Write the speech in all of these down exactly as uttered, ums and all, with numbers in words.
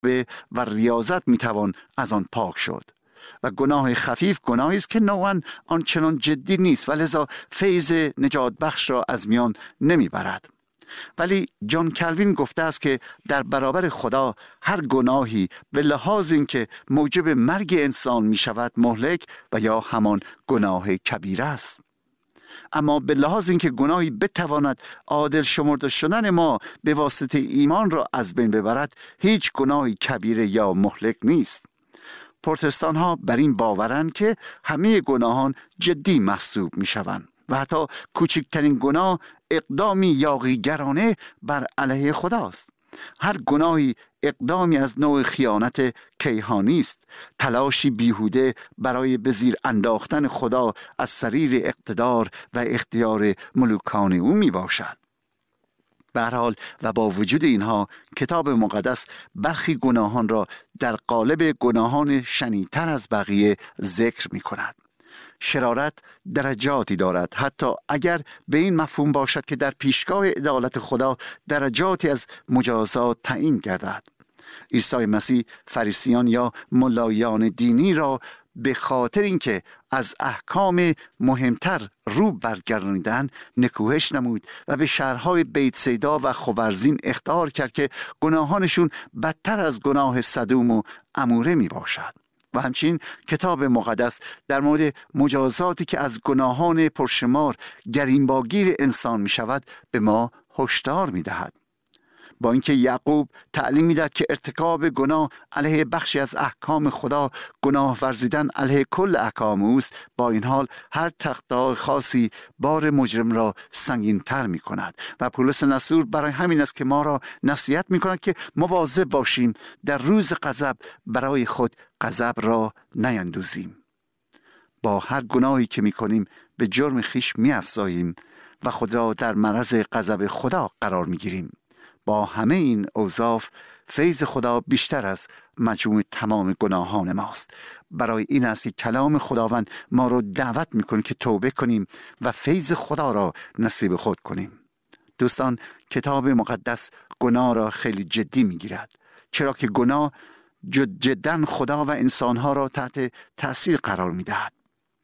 و ریاضت میتوان از آن پاک شد. و گناه خفیف گناهی است که نوعاً آنچنان جدی نیست و لذا فیض نجات بخش را از میان نمیبرد. ولی جان کلوین گفته است که در برابر خدا هر گناهی به لحاظ این که موجب مرگ انسان می شود مهلک و یا همان گناه کبیره است. اما به لحاظ این که گناهی بتواند عادل شمرده شدن ما به واسطه ایمان را از بین ببرد، هیچ گناهی کبیره یا مهلک نیست. پروتستان ها بر این باورند که همه گناهان جدی محسوب می شوند و حتی کوچکترین گناه اقدامی یاغیگرانه بر علیه خداست. هر گناهی اقدامی از نوع خیانت کیهانی است، تلاشی بیهوده برای به زیر انداختن خدا از سریر اقتدار و اختیار ملوکانه او می باشد. به هر حال و با وجود اینها کتاب مقدس برخی گناهان را در قالب گناهان شنیع‌تر از بقیه ذکر می کند. شرارت درجاتی دارد، حتی اگر به این مفهوم باشد که در پیشگاه عدالت خدا درجاتی از مجازات تعیین گردد. عیسی مسیح فریسیان یا ملایان دینی را به خاطر اینکه از احکام مهمتر رو برگرداندن نکوهش نمود و به شهرهای بیت سیدا و خوارزین اخطار کرد که گناهانشون بدتر از گناه سدوم و عموره می باشد. و همچنین کتاب مقدس در مورد مجازاتی که از گناهان پرشمار گریم‌باگیر انسان می شود به ما هشدار می دهد. با اینکه یعقوب تعلیم میداد که ارتکاب گناه علیه بخشی از احکام خدا گناه ورزیدن علیه کل احکام اوست، با این حال هر تقاضای خاصی بار مجرم را سنگین تر می کند و پولس رسول برای همین است که ما را نصیحت می کند که مواظب باشیم در روز غضب برای خود غضب را نیندوزیم. با هر گناهی که می کنیم به جرم خیش می افزاییم و خود را در معرض غضب خدا قرار می گیریم. با همه این اوصاف فیض خدا بیشتر از مجموع تمام گناهان ماست. برای این است که کلام خداوند ما را دعوت می‌کند که توبه کنیم و فیض خدا را نصیب خود کنیم. دوستان، کتاب مقدس گناه را خیلی جدی می‌گیرد، چرا که گناه جد جداً خدا و انسانها را تحت تأثیر قرار می‌دهد.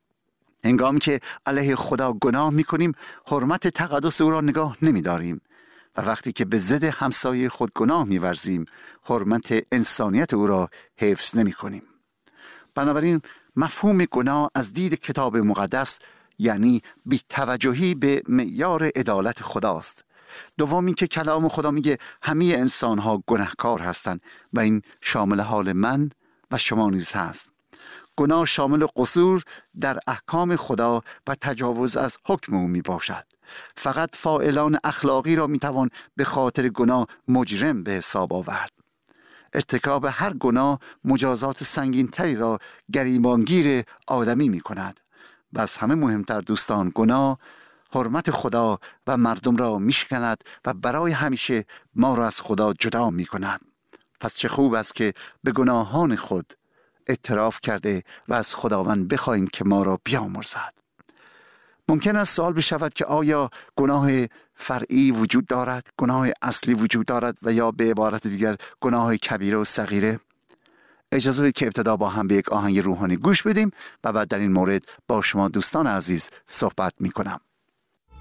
هنگامی که علیه خدا گناه می‌کنیم، حرمت تقدس او را نگاه نمی‌داریم و وقتی که به ضد همسایه خود گناه می‌ورزیم، حرمت انسانیت او را حفظ نمی‌کنیم. بنابراین مفهوم گناه از دید کتاب مقدس یعنی بی‌توجهی به معیار عدالت خداست. دوم این که کلام خدا میگه همه انسان‌ها گناهکار هستند و این شامل حال من و شما نیز هست. گناه شامل قصور در احکام خدا و تجاوز از حکم او می باشد. فقط فاعلان اخلاقی را می توان به خاطر گناه مجرم به حساب آورد. ارتکاب هر گناه مجازات سنگین تری را گریبانگیر آدمی می کند. و از همه مهمتر دوستان، گناه حرمت خدا و مردم را می شکند و برای همیشه ما را از خدا جدا می کند. پس چه خوب است که به گناهان خود اعتراف کرده و از خداوند بخواهیم که ما را بیامرزد. ممکن است سوال بشود که آیا گناه فرعی وجود دارد، گناه اصلی وجود دارد و یا به عبارت دیگر گناه کبیره و صغیره؟ اجازه بدید که ابتدا با هم به یک آهنگ روحانی گوش بدیم و بعد در این مورد با شما دوستان عزیز صحبت می کنم.